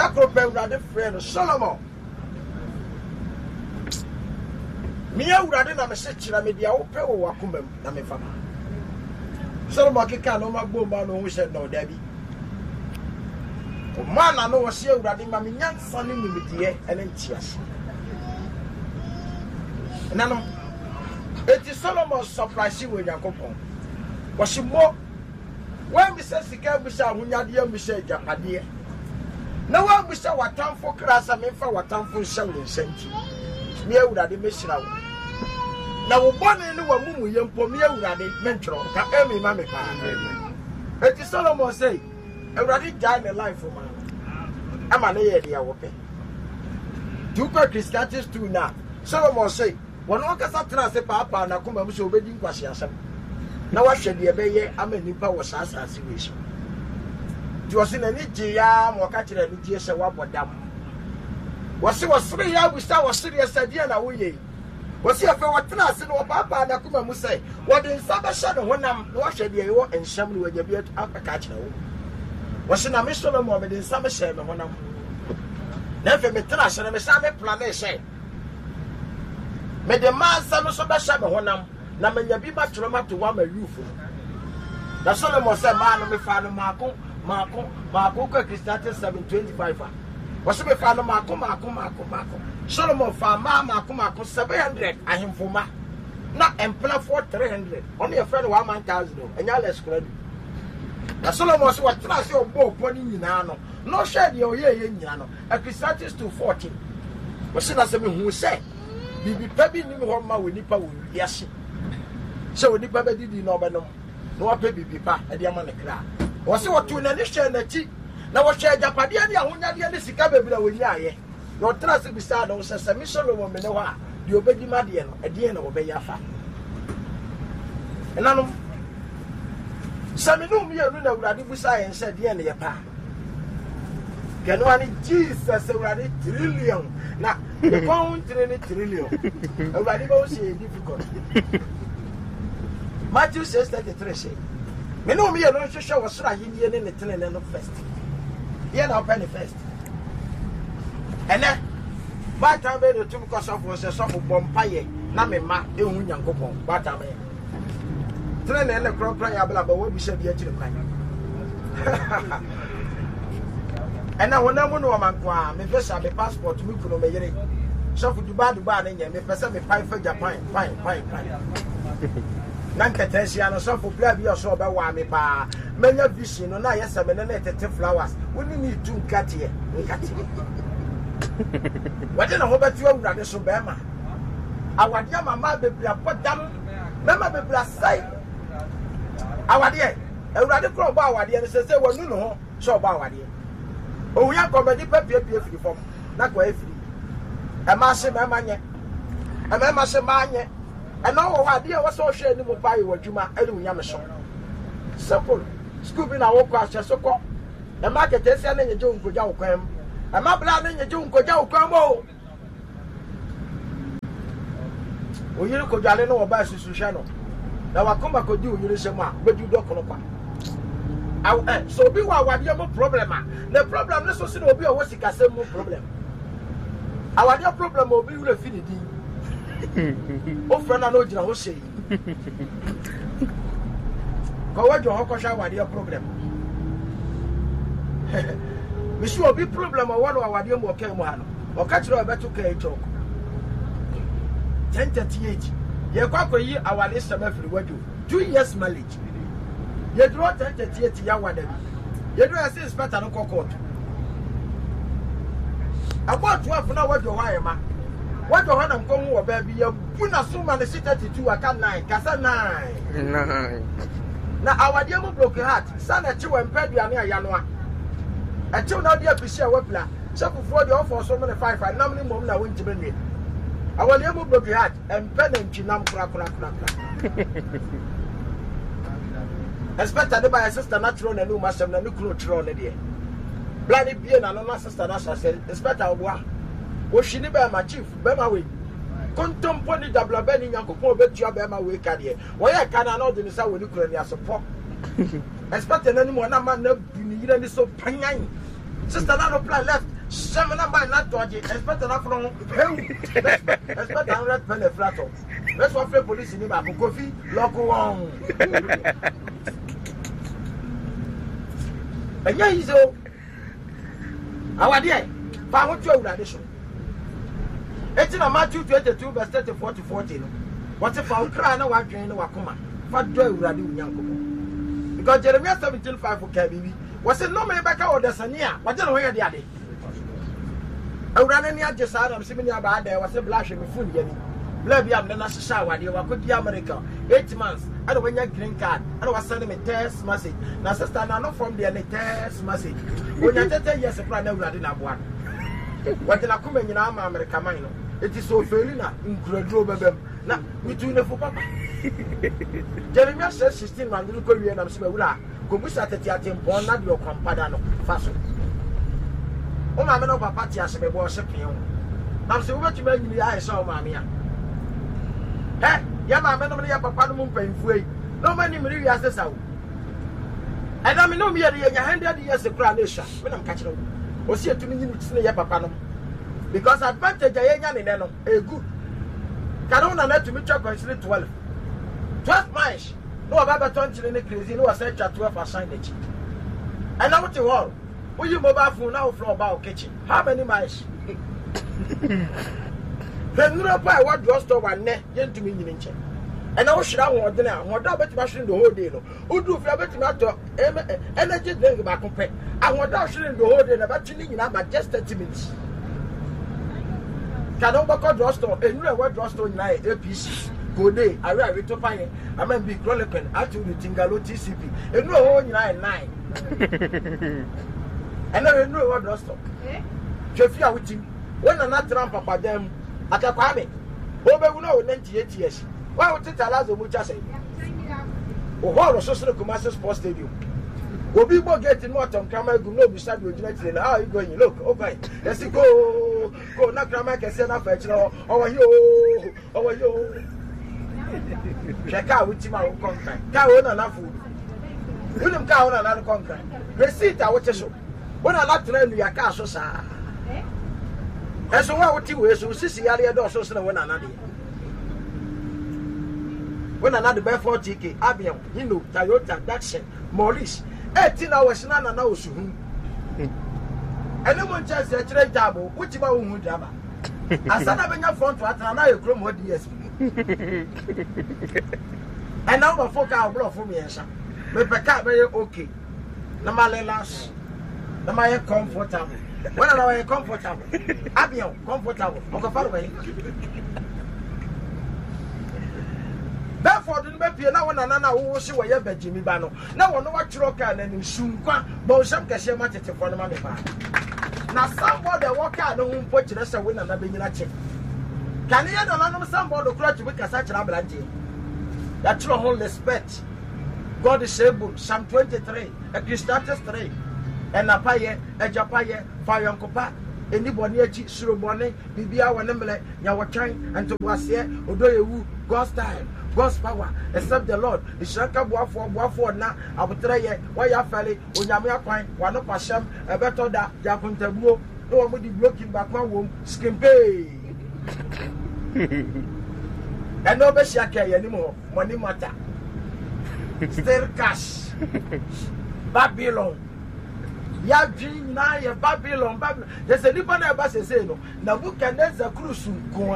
Akrope Rade friend Solomon. Mia Rade na message na media open or wakumem na me fama. Solomon kika no magbo no who said no Debbie. Man I know was here Rade ma me nyansa ni nimidie ene ntias. Nano it is Solomon surprise with Yakopon. Was she more when we say Sika we shall Hunyadi we say Japadi. No one we say what time for class and for what time for showing senti. Mia would have mission out. Now one in the woman young Pomia would have mentor, Kami Mamma. It is Solomon say, I already died a life for man. I'm an idea of pay. Two Christians too now. Solomon say, when one can say Papa and Akuma so wedding was yourself. Now I should be a bay, I'm a new power situation. It was in a Nijia, or catching a Nijia, so what dam. Was it was 3 years we start was serious idea and away. Was here for what class and what Papa and Akuma must say? What in Saba shadow when I'm watching the and Shamu with the beard up a catch. Was in a mission of moment in Summer Shadow when I'm never me trash and a Summer plan say. May the man Summer Saba Shadow when I'm Namanya be back to Roma to one roof. The Solomon said, man, me father Marco, Christian 725. Was me father Marco. Solomon found Marco 700. I him for ma. Not employ for 300. Only a friend 1,000. And y'all less credit. The Solomon was what trust your bow pony in Nano. No shed your year in Yano. A Christian 214. Was it as a who said, Bibi Pebby knew what my Winnipa would yes. So the baby did no baby pipa at the Amanaka. Was what to an initial and a tea. Now was shared Japadian, I won't have any Sicabella with Yaye. Your trust beside us as a mission woman, you obey Madian at the end of Obeyafa. And now, some know me a winner would beside and said, the end of your pa. Can one Jesus already trillion? Now, the pound trillion. Already was difficult. Matthew says 33 say. Me know me alone show was right in the tenant and first. Here now penny first. And then by time the two because of was a sort of bompire, na me ma e hu nyankopon. By time tenant and the crop cry abla but what we said here to the plan. And now when I want to man kwa me visa me passport me kuno me yere. So for Dubai and me person me pay for Japan. Fine. Nanketesia no so for blood be so be wa me pa menya vision no na yesa me na tete flowers we need to cut here what na ho betu awurade so be ma awade mama bebra podam mama bebra sai awade awurade kro ba awade no se wonu no ho so ba awade o ya komedi papie firi fom na kwa efiri e ma se mama nye e ma se ma nye. And now, what dear was so sharing the buy what you might do Yamason. Simple. Scooping our crash so called. The market is selling a June Kojao Cram. And my blood in a June Kojao Cramo. We you could know about Susano. Now I come back to do you listen, but you don't know. So be what you have a problem. The problem is also be a what's a simple problem. Our dear problem will be refinity. Oh, friend, I know you know say. Go what your Hokosha, what your problem? Miss will be problem or one of our dear Mokemano or catch you about to carry talk. 10:38. You can't go here our list of every word you 2 years marriage. You draw 10:38 Yawadem. You do a six better no court. About 12 now what your wire, man. What do I come over, baby? You put a sum and the city to a can 9, Casa 9. Now, our dear broken heart, son at you and Pedro near Yanoa. Until now, dear Pisha Webla, so before the offer so many 5 and nominal moment I went to bring me. Our dear broken heart and pen and chinam crack. Expect by a sister natural and no master and no clothes on the day. Bloody being and no sister, as I said, expect our war. Was she never my chief, Bema way. Contemporary double bending and coupon bet your Bema way carrier. Why I cannot in the South Ukraine support. Expect an animal, no man, no, you need any so panging. Sister, not apply left. Seminar by not dodgy, expect enough from expect 100 penny flat. That's what the police in the coffee, local one. And yeah, he's all. Our dear, found your addition. It's in a Matthew 22, verse 34 to 14. What's if our crown or drain or Wakuma? What do you radu young? Because Jeremiah 17:5 for Kabi was it no man back out the Sania? What don't hear the other? I ran any other side of Similia bad there was a blush in food getting. Blabby up the national shower, you were good America 8 months. I don't want your green card. I was sending me test message. Now, sister, I'm not from the test message. When you tell yes, a plan, I didn't have one. What did I come in America? It is so failing, incredible. Now, we do the for Papa. Jeremiah says 16 man, little Korean, I'm saying, go push at the theatre, born not your compadano, faso. Oh, my man, Papa, as a worshiping you. I'm saying, what you make me, I saw Mamma. Eh, yeah, my man, Papa, no pain free. No money, Maria, as the and I mean, no, me, 100 years of coronation when I'm catching them. Was here to me, you say, Papa. Because advantage I ain't a good. Canona let to me chop and sleep 12 miles. No, about 20 in the crazy, no, I said 12 assigned it. And now what you all? Will you mobile phone now from about kitchen? How many miles? Then you know, what drugstore one net, to me in check. And now should I want dinner? What about machine the whole day? Who do you have to energy drink back compare? I want to shoot the whole day about you in about just 30 minutes. Can over drugstore and you what drugstore in APC? Go day, I read to find it. I mean, be Grolican, actually, Tingalo TCP, and no one 9. And I know what drugstore. Jeffia with him. When I'm not drunk, Papa, them at a Kwame. Over we know 98 years. Why would it tell us the mucha say? Oh, what was social commercial sports stadium? We'll be more getting more on camera, go no beside you. How are you going? Look, okay, let's go. Go, not grandma can send a fetch. Oh, you. Check out with him out contract. Cow on enough food. William Cow on another contract. Receipt, I watch a show. When I like to learn your car, so sir. And so, what you wish to see area door so soon when another. When another by 40K, Abion, Hino, Toyota, Datsun, Maurice. 18 hours, none and no soon. And no one just a trade double, which about whom drama. I said, I've been your front to another chrome what DSP. And now my folk are blow for me, sir. But the cat very okay. No matter last, no matter comfortable. When I am comfortable, Abion, comfortable, or far away. Therefore, the baby now one another who see where you Jimmy Bano. Now one what you can and soon qua, but some can say much for the money. Now somebody walk out no put the rest of win and being a check. Can you know somebody cry to make a such an avalanche? That's your whole respect. God is able, Psalm 23, Ecclesiastes 3, and a paye, a japaye, fire and copa. Anybody a cheat, Surubone, Bibia, one emblem, Yawachine, and to was here, Odoyu, God's time. God's power, except the Lord. The Shanka Boafo now, I will try it. Why you fairly, Unyamia Quine, one of Hashem, a better that Japuntabu, no one would be blocking back one womb, skim pay. And no Beshaka anymore, money matter. Still cash. Babylon. Yajin na Babylon. There's a different about say no. Nabucodonosor cruise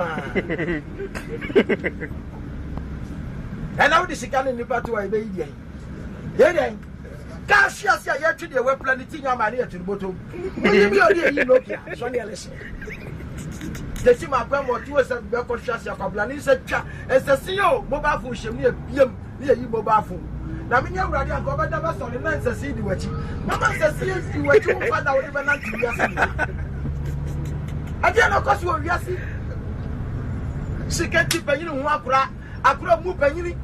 and now this can in the battle I made ye. Then, cash yes, I had to the web planeting your money to the bottom. Maybe you look here. Sonny listen. The team of them were 2 years of Belco Shasha Coblani said, as the CEO, mobile phone, she near you mobile phone. Now, me and Radia covered the bus on the night to see the watching. Mamma says, yes, you were 2 find out even not to years. I didn't know because you were yes. She can't keep a you know, I could have moved penny.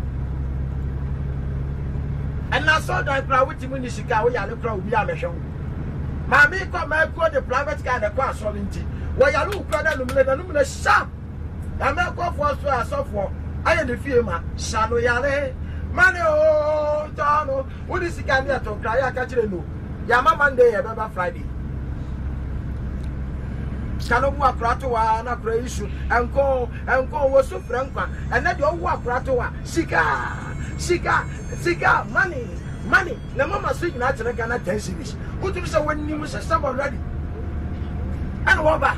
And I saw that crowd with him in Chicago, and the crowd be a mission. Mammy, come back for the private car and cross on tea. Where you look at the luminous sharp. I'm not going for a software. I am the firma, Shano Yale. Money, oh, Tano. What is the candiate to cry? I catch you. Yama Monday, Baba Friday. Canobu Akratoa, and a creation, and go was so frank, and then you walk Kratoa, Sika, money. The mama sing natural Ghana 10 cities. Go to the when you was someone ready. And Waba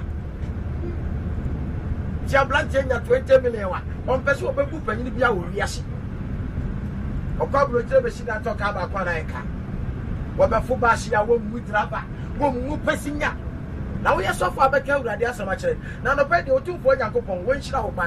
Jablantin 20 million. One person will be penny be our Yasi. Or probably Trebesina talk about Panaika. Waba Fubasia won't with Rapa, won't move passing ya. Now we are so far back out that so much. Now the bed you 2 for Jacopon, when she out.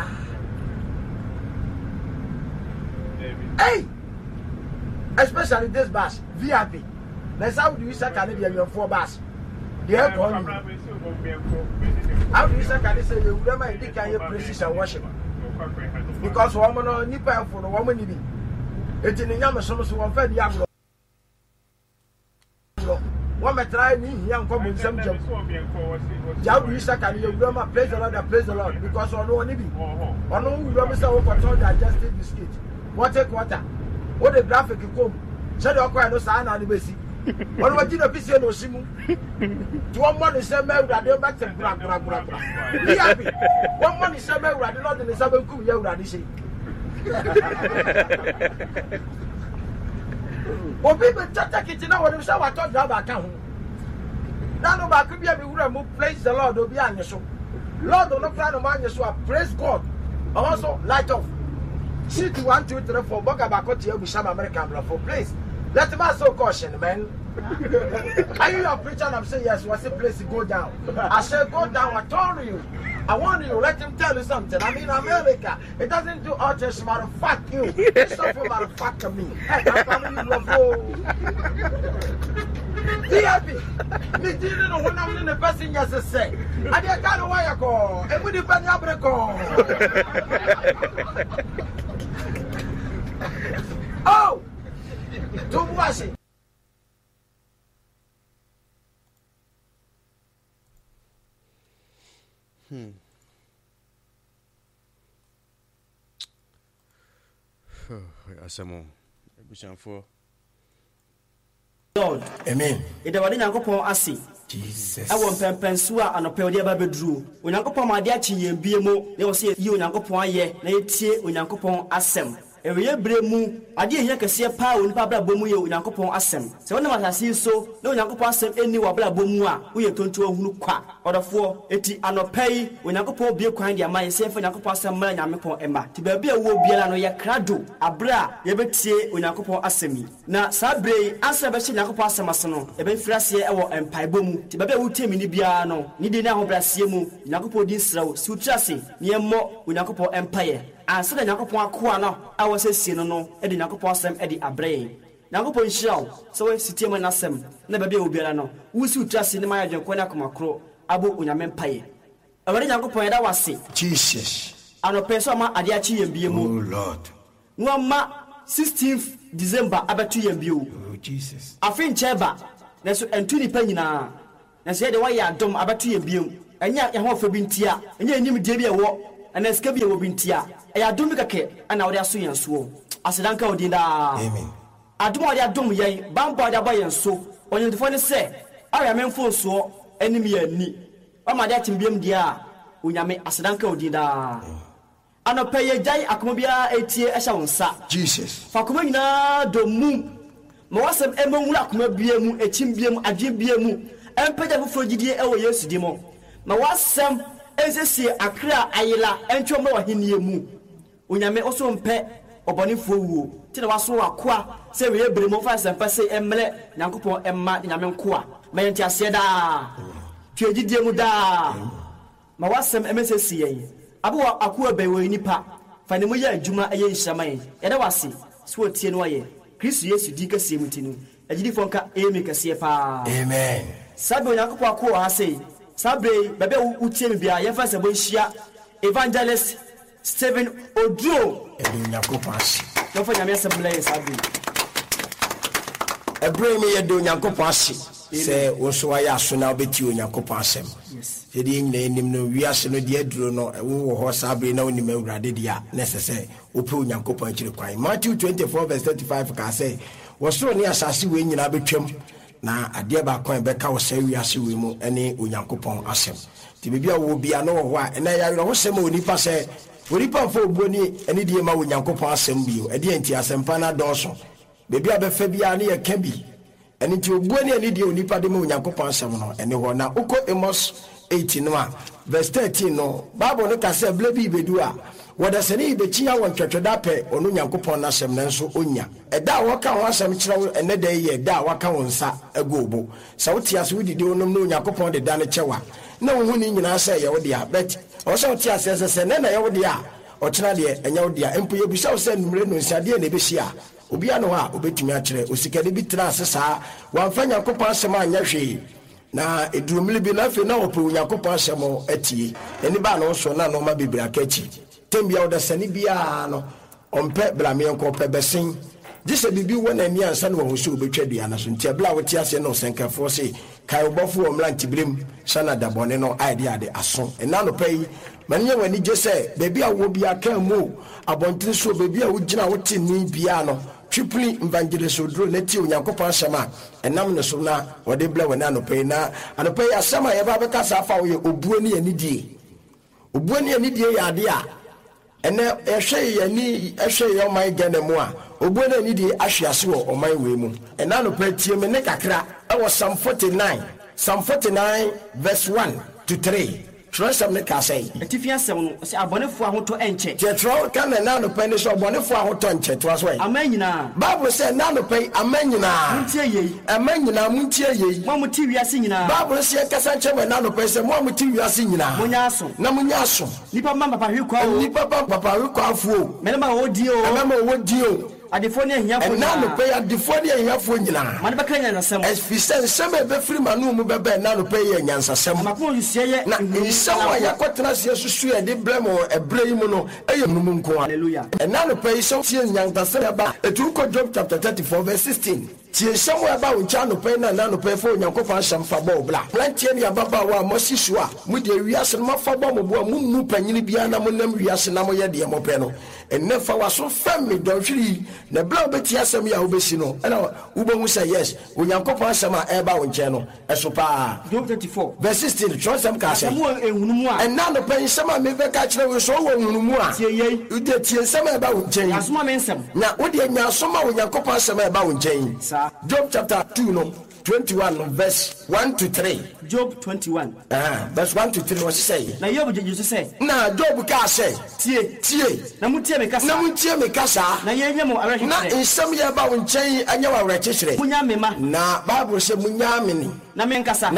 Hey! Especially this bus, VIP. That's how do you say Canadian your 4 bus? The aircon. How do you say Canadian you never indicate your precision worship? Because woman or nipper for the woman. It's in the Yamason, so one fed young. One may try me, young common some job. How do you say Canadian grammar? Praise the Lord, because on no one be. On no grammar, so for digestive biscuit. Water. What the graphic you come? Said you quite no sign on the basic. What was you busy no simu? To one money, some men that they back to brag. Be happy. One money, some men that not in the Sabbath cool, you already see. Well, people take it now when I thought about account. Now, no, could be a move, praise the Lord, will be on your show. Lord, don't plan to mind your show, praise God. Also, light off. See to 1, 2, 3, 4. Boga bakoti we some American blood for place. Let me so caution, man. Are you a preacher? I'm saying yes. What's the place to go down? I said go down. I told you. I want you. Let him tell you something. I mean, America. It doesn't do all just matter. Fuck you. It's not for matter. Fuck me. Hey, I'm coming be happy. Me didn't know when I'm in the person just say. I didn't know why I call. And we depend on the call. Oh, don't wash it. Asamo, for Lord, amen. It was in Yankopon Asi. Jesus. I want Pensua and a Peldia Babedru. When Yankopon my dear Chi and BMO, they will say you Yankopon ye, Natie, when Yankopon Assem. Every year, Bremu, I didn't hear Cassia Power and Pabla Bomu, Yankopon Assem. So when I see so, no Yankopon Assem any Wabla Bomua, we are going to a Hunuka, or the 4, 80 and a pay, when Yankopon be a kind your mind, say for Yankopon Assem, Yankopon Emma. To be a woe Biano Yakrado, Abra, Yabeti, when Yankopon Assemi. Now, Sabre, answer Bessie Yankopon Assemasono, a Ben Frasia or Empire Bomu, to be a Utim in the Biano, needing now Brasiemu, Yankopon Disro, Sutrasi, near more, when Yankopon Empire. And so the Yankopon Kuana, I was a sinono, Eddie Yankopon Sam Eddie Abrain. Yankopon Shell, so a city man Assem, never be Ubiano, who should just in the Maya Jankona Crow, Abu Unamen Paye. Already Yankopon that was sick. Jesus. And a person Adiachi and BMO. Oh Lord. No ma 16th December Abatu and Bu. Oh Jesus. I think Cheba, that's and 20 penina. And said the way I dumb Abatu and Bu, and yet you have for Bintia, and you knew Debia walk, and then Scabia will Bintia. I do make a cake, and now they are so and so. I said, Uncle Dinda. Amen. I do what I do, yea, bound by the boy and so. When you find say, I am in full so, enemy and me. Oh, my dad in Biam Dia, when I make a Sadanko Dinda. And a pay a day, Akumobia 8 years, I shall say, Jesus. Fakumina do moon. Moasam Emma Biamu, a chimbium, a jimbiamu, and pay the for GDA our years demo. Mawasam, as I say, Accra, Ayla, and Chomo Hiniamu. When I may also pay or Bonifu, till I was so a qua, say we have been more fast and pass Emile, Nankopo, and Mat in Amenqua. Mayantia Seda, Tuji Muda, Mawasam MSCA, Abu Akua Bewe Nipa, Fanamuya Juma Ayen Shamay, Edawasi, Swat Tienoye, Chris Yesu Dika Simutinu, a Jidifonka Amy Casiepa. Amen. Sabu Nankopo, I say, Sabre, Babe Utimbia, Yafas Abushia, Evangelist. Stephen Ojo, Yankopasi. No for Yamasa Sabi. A bring me a do Yankopasi. Say, also I ask now bet you Yankopasem. Yes. The name no we ask no dear Druno, a woo horse Sabri no name Radidia, necessary. Upu Yankopan to the crime. Matthew 24, verse 35 can say, was so near Sassi when you have become. na adeɛ ba kwan bɛka wo sɛ wiase we mu ɛne onyankopɔn asɛm ti bibia wo bia no wo a ɛna ya wo sɛm onipa sɛ onipa mfa obuoni ɛne die ma onyankopɔn asɛm bio ɛde anti asɛmpa na dɔɔso bibia bɛfa bia ne yɛ ka bi ɛne ti obuoni ɛne die onipa de ma onyankopɔn asɛm no ɛne hɔ na uko Amos 8 no a verse 13 no Bible no ka sɛ bla bi bedu a wɔda sɛne bɛkyia wɔ ntwɛtwɛda pɛ ɔno nyankopɔn n'asɛm no nso onya ɛda a wɔka ho asɛm kyerɛ wo ɛnɛ da yɛ ɛda a wɔka wo nsa agu obo sɛ wote ase wodidi wonom no nyankopɔn de da no kyɛwa na wo hu ne nyinaa sɛ yɛ wo dea but ɔsɛ wote ase sɛ nɛ na yɛ wo dea ɔkyena deɛ ɛnyɛ wo dea mpo yɛbisa wo sɛ numere no nsadeɛ na ɛbɛsi a obia no hɔ a obɛtumi akyerɛ osikade bi tena ase saa wɔamfa nyankopɔn asɛm anyɛ hwee na edurumili bi na afei na wɔpɛ onyankopɔn asɛm atie ɛni baa no so na nɔɔma bebree aka akyi tembia woda sani biara no ɔmpɛ blameɛ nkɔpɛ bɛsen gye sɛ biribi wɔ n'ani ansa na wɔho sɛ wobɛtwa dua no so nti abla a wote aseɛ no ɔsɛnkafoɔ se kae wobɔfo wɔ mmra ntiberem sɛ na dabɔne no ayɛde ade aso ɛna nopɛ yi mane nyɛ w'ani gye sɛ baabi a wɔ bia ka mu abɔnten so baabi a wogyina wote ni biara no triply evangelist oduro na ti onyankopɔn asɛm a ɛnam ne so na wɔde bla wɔ na anopɛ yi na anopɛ yi asɛm a yɛba bɛka saa fa wo yɛ obuo ne anidie obuo ne anidie yɛ ade a ɛnɛ ɛhwɛ yɛni ɛhwɛ yɛ ɔman Ghana mu a obuo ne anidie ahwe ase wɔ ɔman wei mu ɛna anopɛ tie me ne kakra ɛwɔ Psalm 49 verse 1 to 3 Trust me, Cassie. Tifia Sam, Abonefo Hoto Enche. Jetro can and now pay this Bonefo Hotonche, was way. Amenina. Bible said, now pay Amenina. Muntia, Amenina, Muntia, one material singing. Bible said, Cassancha, and now pay some more material singing. Munaso, Namunaso. Nipa Mama Paruko, Nipa Paruko, Fu. Menama Odio, Menama Odio. Adifonia Yafo na pay Adifonia Yafo nyina manabakanya na sem as fi sem be free manu mu bebe na no pay nyansa sem makon yusie na nsem wa yakotena se susu e de blemo ebrei mu no eye munum nko hallelujah and na no pay so tie nyansa sem ba etu ko Job chapter 34 verse 16 tie sem wa ba uncha no pay na no pay fo nyankofo asem fa ba obla plantie ne ababa wa mosisu a mu de wiase no fa ba mo bo mu nu panyini bia na mo nam wiase na mo ye de mo pɛ no enne fa waso fam me donhwiri na bla obeti asem ya obesi no ɛna ubohu say yes onyankopɔn asem a ɛba wo nkyɛn no ɛso pa Job 34 verse 16 twasem ka sɛ ehunu mu a ɛna no pɛn sɛm a me bɛka kyerɛ wo so wɔ ehunu mu a tie yei ude tie nsɛm a ɛba wo nkyɛn asoma me nsɛm na wode nya asoma onyankopɔn asem a ɛba wo nkyɛn sa Job chapter 2 no 21 verse 1 to 3 Job 21 verse 1 to 3 what say na Job jeju say na Job ka say tie na mutie me kasa na yenye mo awrekyere na nsɛm yɛ ba wo nkyɛn anya wa awrekyere munya me ma na Bible say munya me ni na me nkasa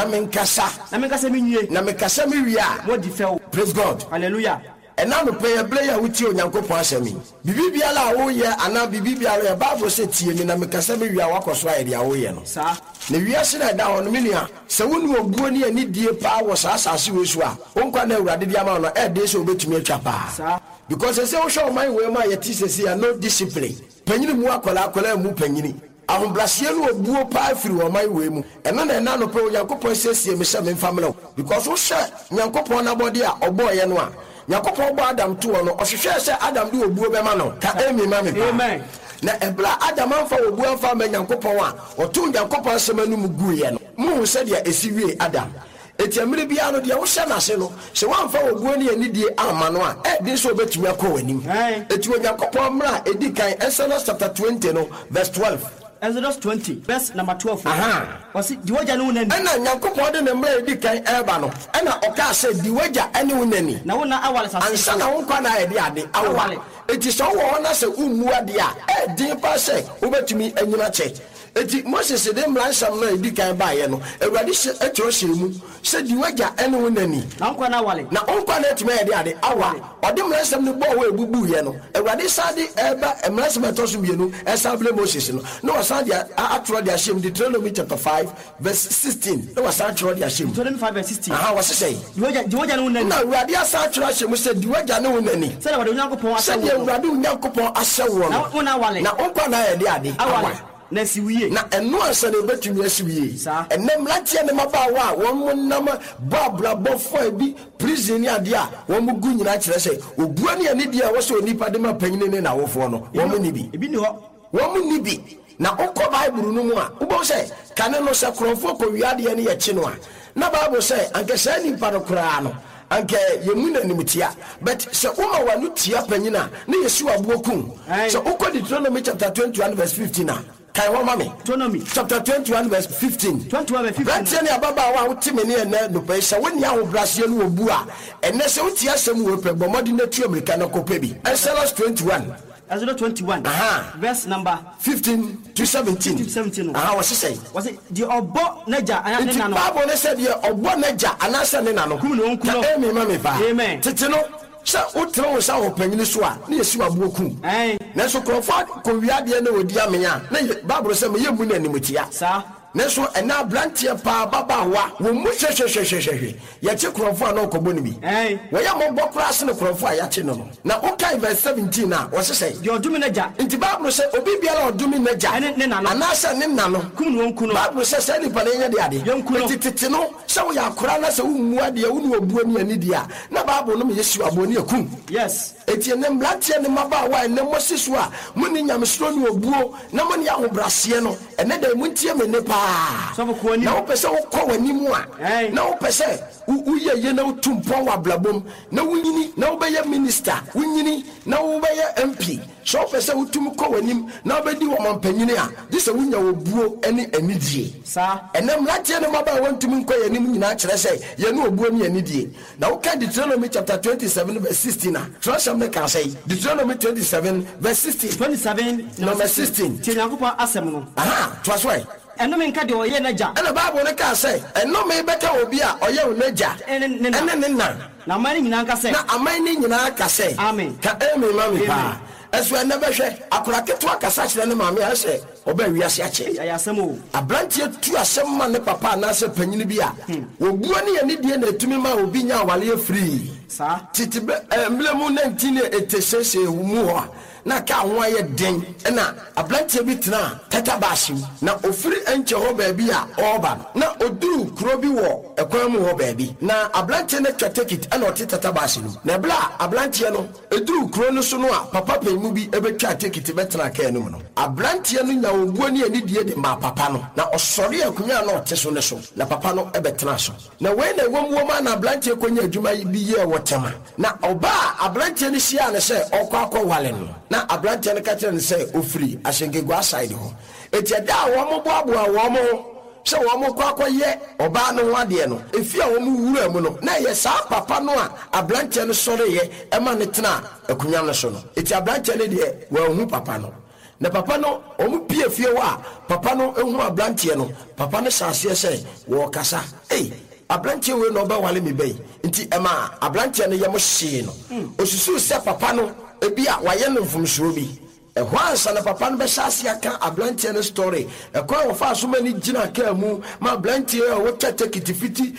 menwie na me kasa me wi a mo di fɛw praise God hallelujah ɛna no pɛ yɛbrɛ yɛ wotie onyankopɔn asɛm yi bibibiala a woyɛ anaa bibibiala yɛ Bible sɛ tie mi na mekasa me wie a wakɔ so ayɛ deɛ a woyɛ no saa na wiase na ɛda hɔ no menua sɛ wone obuo ne anidie paa wɔ saa asase wei so a wonkwa na awurade de ama no ɛde sɛ wobɛtumi atwa paa because sɛ wohwɛ ɔman wei ma yɛte sɛsi a no discipline panyini mu akɔla mu panyini ahobraseɛ no obuo paa firi ɔman wei mu ɛno na ɛna no pɛ onyankopɔn sɛsie me sɛ memfa mmerɛ because wohwɛ nyankopɔn nabɔde a ɔbɔɔyɛ no a Yakopɔ bɔ Adam to no ɔhwehwɛ sɛ Adam de obuo bɛma no ka emi ma me amen na ebla Adam amfa obuo amfa ma Yakopɔ a ɔto Yakopɔ asɛm anum guiɛ no mu sɛ de esiwie Adam etiamire bia no de wo hyɛ nase no sɛ wamfa obuo ne anidie ama no a ɛde so obetumi akɔ w'anim eti Yakopɔ mmra edi kan Exodus chapter 20 no verse 12 Exodus 20 verse number 12 wasi diwaja ne wonani ɛna Nyankopɔn de ne mmra edi kan ɛba no ɛna ɔka sɛ diwaja ɛne wonani na wona awale sase ansa na wonkwa na ayɛ de ade awale eti sɛ wo wona sɛ ummu ade a ɛdin pa sɛ wobetumi anyina kyɛ eti Moses de mmra nsam na edi kan baayɛ no awurade ɛtɔ hyɛ mu sɛ diwaja ɛne wonani na wonkwa na awale na wonkwa na etumi ayɛ de ade awale ɔde mmra nsam ne bɔ wo ebubu yɛ no awurade sade ɛba mmra nsam ɛtɔ so bienu ɛsable Moses no na wasa de atoro de ahyem Deuteronomy chapter 5 verse 16 na wasa atoro de ahyem Deuteronomy 5 verse 16 wasa say diwaja ne wonani na awurade asa atoro ahyem sɛ diwaja ne wonani sɛ awurade Nyankopɔn asɛ wo na awurade Nyankopɔn asɛ wo no na wona awale na wonkwa na ayɛ de ade awale na siwiye na eno ansa na betumi asiwiye enem latie ne mabawa won mo nam babla bofo bi prison ni ade a won mo gu nyina kire se obua ne ani dia wo so onipa de ma panyine ne na wofo no won mo ni bi ebi ni ho won mo ni bi na okọ Bible no mu a wo say kane no se krofo ko wiade ne ye chi no a na Bible say anke sha nipa no kra no anke yemu na nimtia but se uma wanu tia panyina na yesu abuokum so okọ Deuteronomy chapter 21 verse 15 na kai wo mami Deuteronomy chapter 21 verse 15 21 verse 15 right ne ababa wa wotime ne na no pe sha woni ahobrase no obu a enne se wotia asem wo pe bomodi na tu America na kopa bi Exodus 21 Exodus 21 verse number 15 to 17 what say was it the obo naja anane na no Bible ne said the obo naja anase ne na no ka emi mami pa amen tete no sa utro sa opanyini so a na yesu abuokum na so krofo ko wiade na odi amenya na Bible say me yemu na animtia sa neso ena blantie pa baba wa wo mu hwehwehwehwehwe ye che krofo na okobo ni bi we ya mo bokra ase ne krofo a ya che no na okay verse 17 na wo se say your dumi naja nti Bible say obi biara odumi naja anasa ne nna no kum no nku no Bible say ni pa na nya de ade nti tete no se wo ya akora na se wo mu ade wo no obuo ni ani dia na Bible no me yesu aboni akum yes eti ne blantie ne maba wa ne mosiso a muni nyamsro ni obuo na muni ahobrase no ene da muntie me ne pa so ko ni na opese wo ko wani mu a na opese uye ye na utumpo wa blabom na wunyini na obeye minister wunyini na obeye MP so opese utum ko wani na obedi wo mampanyini a dise wunya obuo ene anidie sa enem latie ne maba wontum nko ye nim nyina kire se ye ne obuo ne anidie na wo ka Deuteronomy chapter 27 verse 16 na trust me can say Deuteronomy 27 verse 16 27 number 16 tianyakopa asem no trust why eno me nka de oye naja ena Bible ne ka say eno me beka obi a oye naja ene na amani nyina nka say na amani nyina ka say amen ka amen mami pa eso ene behwe akora keto akasa kire ne mami a say oba wiase ache ya asem o abrantie tu asem ma ne papa na se panyini bi a obuo ne ye ne die na etumi ma obi nya awale free sa titibe emblemu 1986 mu ho na ka ho aye den na ablantie bi tena tata bashi na ofiri enche ho baabi a oba na oduru kuro bi wo ekwan mu ho baabi na ablantie ne twatekit na oti tata bashi no na bla ablantie no eduru kuro no so no a papa pemu bi ebetwa tekit betena ka enum no ablantie no nya obuo ne ani die de ma papa no na osori akunya na ote so ne so na papa no ebetena so na we na wom ma na ablantie konya adwuma bi ye wotema na oba ablantie ne hia ne se okwa wale no na ablantie ne ka kire ne se ofiri ahyengegwa side ho etiada wo mo boaboa wo mo se wo mo kwakoye oba no wade no efia wo mu wura mu no na ye sa papa no a ablantie no sore ye ema ne tena akunya no so no eti ablantie ne de wo hu papa no na papa no omu pie fie wa papa no ehu ablantie no papa no saase se wo kasa ablantie we no ba wale me bai nti ema ablantie no ye mo hye no osusu se papa no ebi a waye no mfumsuro bi ehwansa na papa no be saase aka ablantie no story ekwa wo fa so mani gina ka mu ma ablantie wo tete kitifiti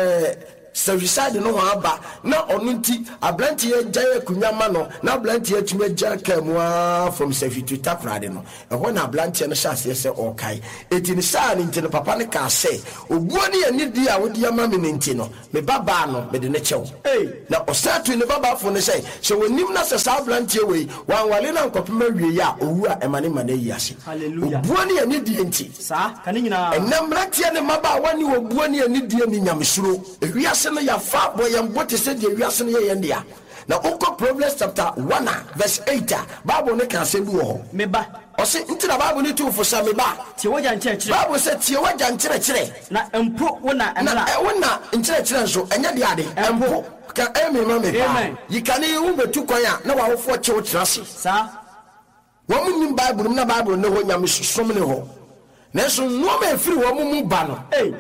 servicide no aba na onunti ablantie jaye kunyama no na ablantie tuma jaka mu from servitude takrade no ehwo na ablantie no saase se okai eti ni saa ni ntino papa ne ka se obuo ne ani di a wodi ama me nti no me baba no me de ne chew na osatu ne baba fo ne se wonim na se saa ablantie we wanwale na nkopema wie ya owu a emane mane yi ase hallelujah obuo ne ani di nti saa kan nyina enamratie ne maba wani obuo ne ani di ni nyamsuro ewiase no ya fa boyam bote se de wiase no ye ndia na uko Proverbs chapter 1 verse 8 Bible ne kan se bi wo me ba o se ntina Bible ne tu fo sa me ba tie waja nkyerɛkyerɛ Bible se tie waja nkyerɛkyerɛ na empo wona emla wona nkyerɛkyerɛ nso enya de ade empo ka emi ma me ba yikane wo betu kwan a na wa wo fo kyew kyerase sa wo munnim Bible na Bible ne ho nyam som ne ho na so no ma efiri wo mu ba no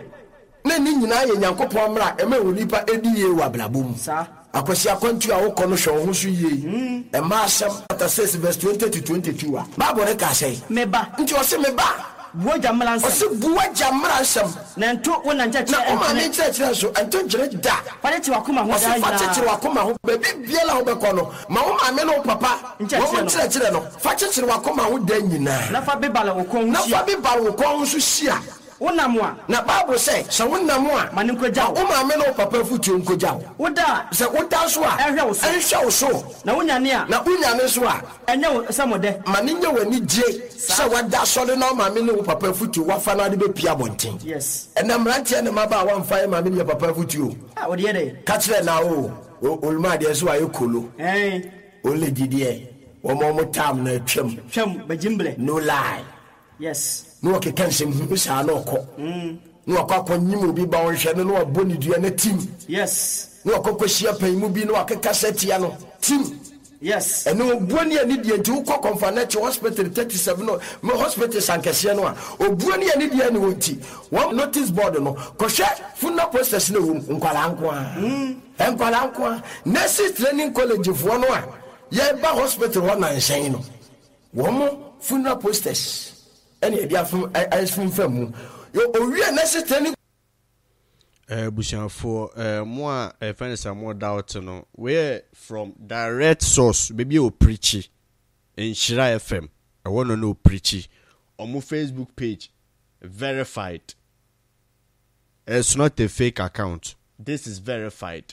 na ni nyina ye nyankopɔn mra ema wonipa ediye wa blabom sa akwasi akwantu a wokɔ no hwɛ ho so yie ema asɛm chapter 6 verse 20 to 22 a Bible ne ka sɛ meba nti o se meba buwa jamra nsɛm o se buwa jamra nsɛm na nto wona nkyɛkyerɛ o ma ne nkyɛkyerɛ so nto nkyerɛ da fare ti wakoma ho da ina fare ti wakoma ho bebi biela ho bɛkɔ no ma wo ma me no papa wo nkyerɛkyerɛ no fa kyerɛ wakoma ho da nyina na fa bibala wo kɔn ho so hia Wonamwa. Na Bible say so wonamwa. Mane nkogya wo. O ma me no papa futu nkogya wo. Woda. Se woda so a. Ehwe wo so. Ehwe wo so. Na wonyane a. Na wonyane so a. Enye wo samode. Mane nye wani gye. Se wada so de na o ma me no papa futu wafa na de be pia bonten. Yes. Ena mrantie ne maba wa mfa ma me ne papa futu o. Ah, wo de dey. Ka kire na o. Olma de so aye kolo. Only didie. Wo tam na twam. Twam bagimble. No lie. Yes. No ke kan sem hu sa na okọ. No akọ nyim obi ba won hwe no aboni dua na tim. Yes. No akọ hia pan mu bi no akeka setia no tim. Yes. Eno obuani ani die nti ukọ Comfort Hospital 37 no me hospital sankese no a obuani ani die ni wonti. One notice board no ko hwe funeral process na wum nkwala nko a. Nkwala nko a. Nurse training college fo no a ye ba hospital ho na nsen no. Wo mo funeral posters any idea from from famu yo owie nurse training Bushan for more friends are more doubt no we from direct source baby o preachy in Shira FM I want to know preachy on my Facebook page verified. It's not a fake account. This is verified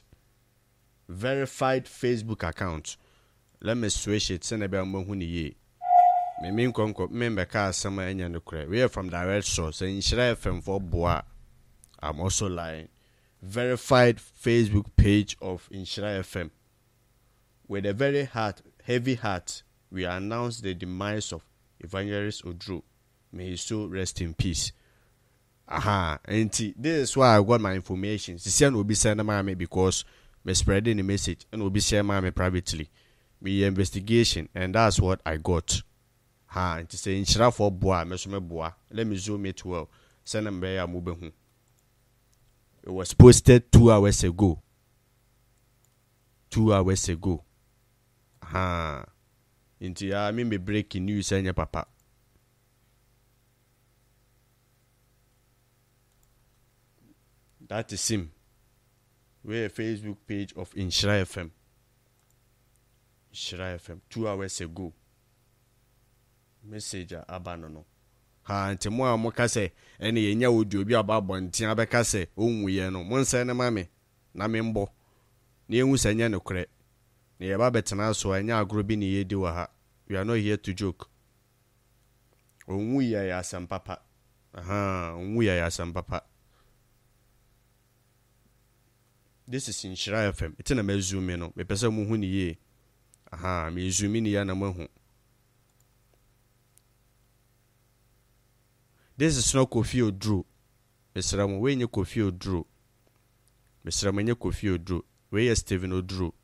Facebook account. Let me switch it send about mahuni ye me mean conco member car summer and the we are from direct source and Shira FM for boa. I'm also lying. Verified Facebook page of Inshira FM. With a very heavy heart, we announce the demise of Evangelist Odro. May his soul rest in peace. Aha, and this is why I got my information. Sisian will be sending me because me spreading the message and will be sharing me privately. Me investigation, and that's what I got. Ha, and to say Inshira for boa, me boa. Let me zoom it well. Send them by a mobile. It was posted 2 hours ago. 2 hours ago. Into ya me breaking news and papa. That is him. We're a Facebook page of Inshira FM. Inshira FM 2 hours ago. Messenger abanono. Nti mo a mo ka se ene yenya audio bi aba bonten abeka se onwuye no mo nse ne mame na me mbo na enwu sanya ne kure na ye ba betena so anya agro bi ne yedi wa ha. We are not here to joke. Onwuye ya sampapa. Onwuye ya sampapa. This is Inshira FM. It's na me zoom no. Me pese mo hu ni ye. Me zoom ni ya na mo hu. This is not Kofi Odro. Mr. Ramwe Kofi Odro. Mr. Ramwe Kofi Odro. Where is Stephen Odro?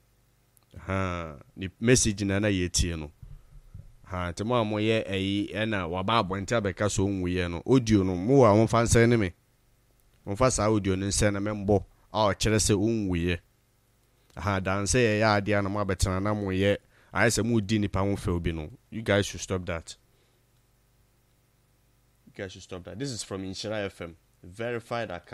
The message na yeti no. Temo amoye na waba abonta beka so onwuye no. Audio no mo wa wonfa nse ne me. Wonfa sa audio no nse na membo. A kire se onwuye. Dan say ya ade na mo abetena na mo ye. I say mo di nipa won fe obi no. You guys should stop that. You guys should stop that. This is from Inshira FM, verified account.